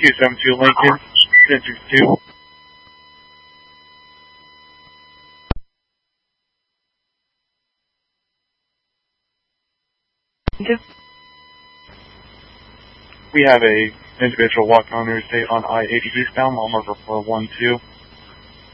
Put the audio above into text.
272 Lincoln, 1062. We have a individual walking on interstate on I-80 eastbound, mile marker 412.